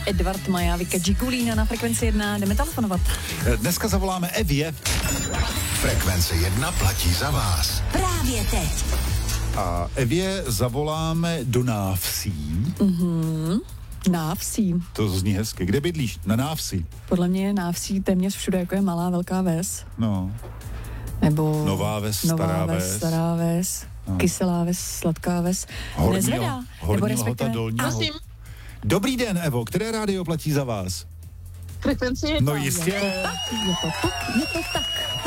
Edvard Maja, Vika Gikulína na Frekvenci 1. Jdeme telefonovat. Dneska zavoláme Evě. Frekvence 1 platí za vás. Právě teď. A Evě zavoláme do Návsí. Návsí. To zní hezky. Kde bydlíš? Na Návsí. Podle mě je Návsí téměř všude, jako je Malá Velká Ves. No. Nebo Nová Ves, Nová Stará Ves, Ves. Stará Ves, Kyselá Ves, Sladká Ves. Nezvedá. Nebo Horní respektive... Lhota, Dolní Prosím, Lhota. Dobrý den, Evo. Které rádio platí za vás? Frekvenci 1. No jistě. Je to tak.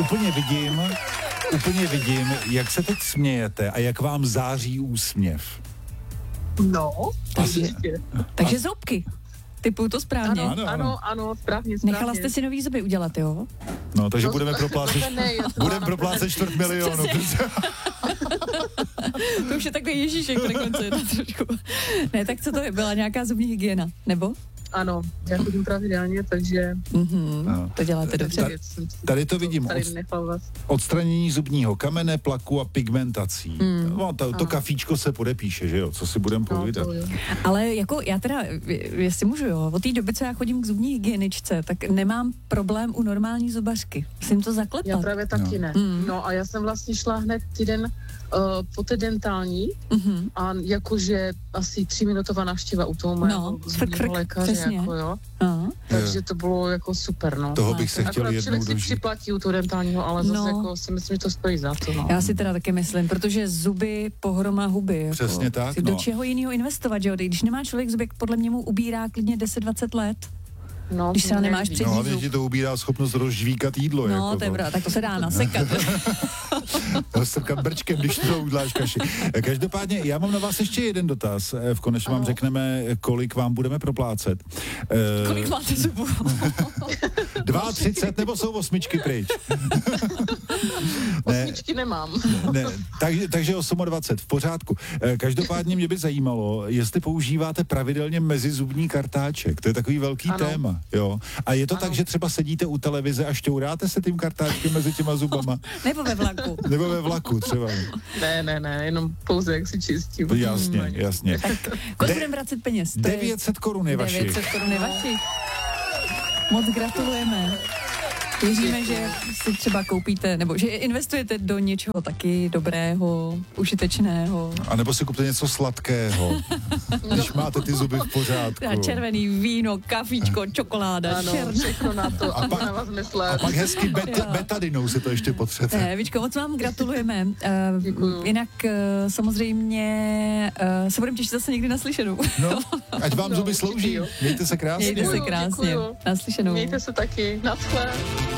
Úplně vidím, jak se teď smějete a jak vám září úsměv. No, Takže zoubky. Typuju to správně. Ano, správně. Nechala jste si nový zuby udělat, jo? No, takže To budeme proplácet, budeme proplácet 250 000 000. To už je takový Ježíšek Frekvence trošku. Ne, tak co to je? Byla nějaká zubní hygiena, nebo? Ano, já chodím pravidelně, takže... No. To děláte dobře. Tady to vidím. Tady nechal vás. Odstranění zubního kamene, plaku a pigmentací. No, to kafíčko se podepíše, že jo? Co si budeme povídat? Ale jako já teda, jestli můžu, jo, od té doby, co já chodím k zubní hygieničce, tak nemám problém u normální zubařky. Musím to zaklepat. Já právě taky ne. No a já jsem vlastně šla hned týden po té dentální a jakože asi 3minutová návštěva u toho mého zubního lékaře, jako jo. Takže to bylo jako super, no. Toho bych se chtěl jednou člověk si dožít. připlatí u toho dentálního, ale zase jako si myslím, že to stojí za to, no. Já si teda taky myslím, protože zuby pohroma huby. Jako, Přesně tak, do čeho jiného investovat, že jo? Když nemá člověk zuby, podle mě mu ubírá klidně 10-20 let. No, Když se nemáš přední No, hlavně zub. ti to ubírá schopnost rozžvíkat jídlo. No, jako to je pravda, tak to se dá nasekat. Strkat brčkem, když to uděláš kaši. Každopádně, já mám na vás ještě jeden dotaz. V konečně vám řekneme, kolik vám budeme proplácet. Kolik máte zubů? 32 nebo jsou 8 pryč? 8 nemám. Ne, takže 28 v pořádku. Každopádně mě by zajímalo, jestli používáte pravidelně mezizubní kartáček. To je takový velký téma. Jo. A je to tak, že třeba sedíte u televize a šťouráte se tím kartáčkem mezi těma zubama? Nebo ve vlaku. Nebo ve vlaku třeba. Ne, jenom pouze jak si čistím. Jasně. Kolik budeme vracet peněz? 900 korun je vašich. 900 korun je vašich. Moc gratulujeme. Věříme, že si třeba koupíte, nebo že investujete do něčeho taky dobrého, užitečného. A nebo si kupte něco sladkého, když máte ty zuby v pořádku. Červený víno, kafíčko, čokoláda, všechno na to. A pak hezky betadinou se to ještě potřebuje. Víčko, moc vám gratulujeme. Jinak samozřejmě se budeme těšit zase někdy naslyšenou. No, ať vám zuby slouží. Mějte se krásně. Mějte se krásně. Naslyšenou. Mějte se taky. Naschle.